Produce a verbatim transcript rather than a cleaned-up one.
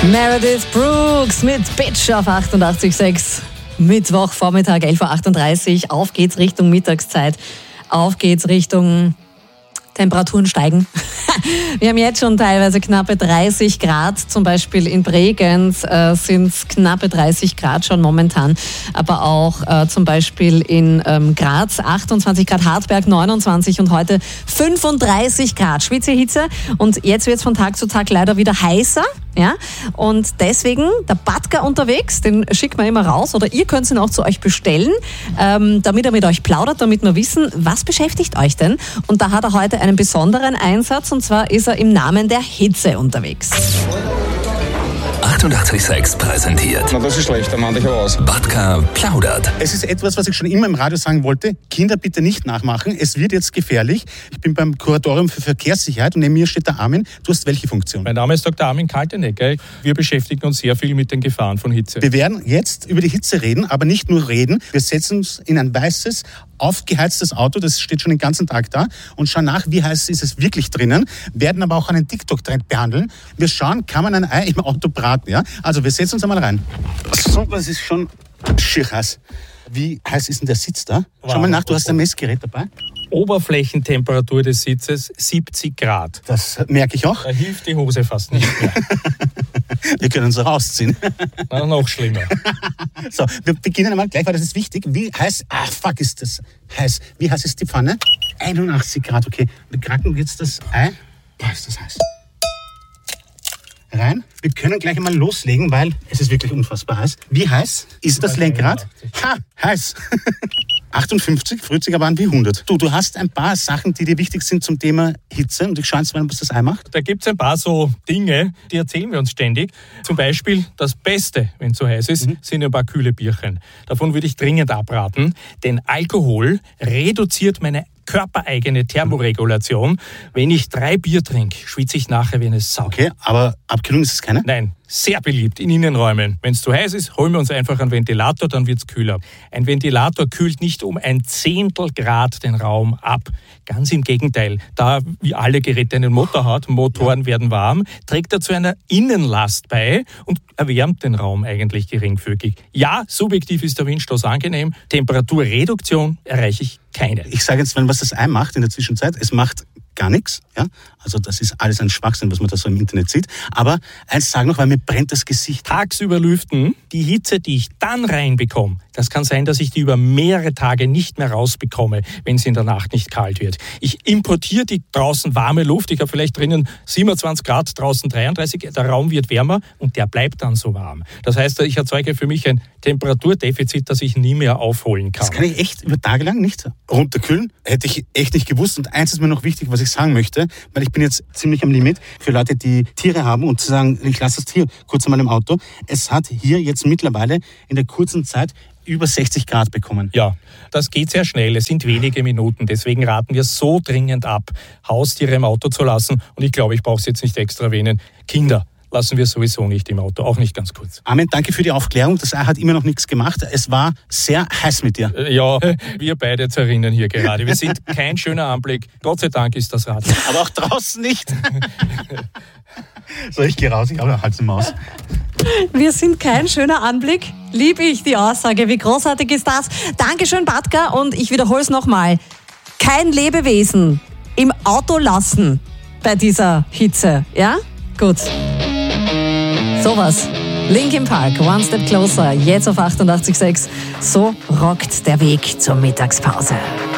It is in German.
Meredith Brooks mit Bitch auf achtundachtzig Komma sechs. Mittwoch, Vormittag, elf Uhr achtunddreißig. Auf geht's Richtung Mittagszeit. Auf geht's Richtung Temperaturen steigen. Wir haben jetzt schon teilweise knappe dreißig Grad. Zum Beispiel in Bregenz äh, sind es knappe dreißig Grad schon momentan. Aber auch äh, zum Beispiel in ähm, Graz achtundzwanzig Grad, Hartberg neunundzwanzig und heute fünfunddreißig Grad. Schwitze, Hitze. Und jetzt wird es von Tag zu Tag leider wieder heißer. Ja? Und deswegen der Batka unterwegs, den schickt man immer raus. Oder ihr könnt ihn auch zu euch bestellen, ähm, damit er mit euch plaudert, damit wir wissen, was beschäftigt euch denn? Und da hat er heute einen besonderen Einsatz. Und zwar ist er im Namen der Hitze unterwegs. achtundachtzig Komma sechs präsentiert. Na, das ist schlecht, dann mach ich aus. Batka plaudert. Es ist etwas, was ich schon immer im Radio sagen wollte. Kinder bitte nicht nachmachen. Es wird jetzt gefährlich. Ich bin beim Kuratorium für Verkehrssicherheit und neben mir steht der Armin. Du hast welche Funktion? Mein Name ist Doktor Armin Kaltenecker. Wir beschäftigen uns sehr viel mit den Gefahren von Hitze. Wir werden jetzt über die Hitze reden, aber nicht nur reden. Wir setzen uns in ein weißes, aufgeheiztes Auto, das steht schon den ganzen Tag da, und schauen nach, wie heiß ist es wirklich drinnen, werden aber auch einen TikTok-Trend behandeln. Wir schauen, kann man ein Ei im Auto braten, ja? Also wir setzen uns einmal rein. So, das ist schon schier heiß. Wie heiß ist denn der Sitz da? Schau mal nach, du hast ein Messgerät dabei. Oberflächentemperatur des Sitzes siebzig Grad. Das merke ich auch. Da hilft die Hose fast nicht mehr. Wir können uns rausziehen. Na, noch schlimmer. So, wir beginnen einmal gleich, weil das ist wichtig. Wie heiß, ah fuck, ist das heiß. Wie heiß ist die Pfanne? einundachtzig Grad, okay. Wir kracken jetzt das Ei. Boah, ist das heiß. Rein. Wir können gleich einmal loslegen, weil es ist wirklich unfassbar heiß. Wie heiß ist das Lenkrad? Ha, heiß. achtundfünfzig, früher waren wie hundert. Du, du hast ein paar Sachen, die dir wichtig sind zum Thema Hitze, und ich schaue jetzt mal, was das Ei macht. Da gibt es ein paar so Dinge, die erzählen wir uns ständig. Zum Beispiel das Beste, wenn es so heiß ist, mhm. sind ein paar kühle Bierchen. Davon würde ich dringend abraten, denn Alkohol reduziert meine körpereigene Thermoregulation. Wenn ich drei Bier trinke, schwitze ich nachher wie eine Sau. Okay, aber Abkühlung ist es keine? Nein, sehr beliebt in Innenräumen. Wenn es zu heiß ist, holen wir uns einfach einen Ventilator, dann wird es kühler. Ein Ventilator kühlt nicht um ein Zehntel Grad den Raum ab. Ganz im Gegenteil. Da, wie alle Geräte einen Motor hat, Motoren werden warm, trägt er zu einer Innenlast bei und erwärmt den Raum eigentlich geringfügig. Ja, subjektiv ist der Windstoß angenehm. Temperaturreduktion erreiche ich keine. Ich sage jetzt, wenn was das Ei macht in der Zwischenzeit, es macht gar nichts. Ja? Also das ist alles ein Schwachsinn, was man da so im Internet sieht. Aber eins sage noch, weil mir brennt das Gesicht. Tagsüber lüften, die Hitze, die ich dann reinbekomme, das kann sein, dass ich die über mehrere Tage nicht mehr rausbekomme, wenn es in der Nacht nicht kalt wird. Ich importiere die draußen warme Luft. Ich habe vielleicht drinnen siebenundzwanzig Grad, draußen dreiunddreißig. Der Raum wird wärmer und der bleibt dann so warm. Das heißt, ich erzeuge für mich ein Temperaturdefizit, das ich nie mehr aufholen kann. Das kann ich echt über Tage lang nicht runterkühlen. Hätte ich echt nicht gewusst. Und eins ist mir noch wichtig, was ich sagen möchte, weil ich bin jetzt ziemlich am Limit für Leute, die Tiere haben und zu sagen, ich lasse das Tier kurz einmal im Auto. Es hat hier jetzt mittlerweile in der kurzen Zeit über sechzig Grad bekommen. Ja, das geht sehr schnell. Es sind wenige Minuten. Deswegen raten wir so dringend ab, Haustiere im Auto zu lassen. Und ich glaube, ich brauche es jetzt nicht extra erwähnen. Kinder lassen wir sowieso nicht im Auto, auch nicht ganz kurz. Armin, danke für die Aufklärung. Das Ei hat immer noch nichts gemacht. Es war sehr heiß mit dir. Ja, wir beide zerrinnen hier gerade. Wir sind kein schöner Anblick. Gott sei Dank ist das Radio. Aber auch draußen nicht. So, ich gehe raus. Ich habe eine Hals im Maus. Wir sind kein schöner Anblick. Liebe ich die Aussage. Wie großartig ist das? Dankeschön, Batka. Und ich wiederhole es nochmal. Kein Lebewesen im Auto lassen bei dieser Hitze. Ja? Gut. Sowas. Linkin Park, One Step Closer, jetzt auf achtundachtzig Komma sechs. So rockt der Weg zur Mittagspause.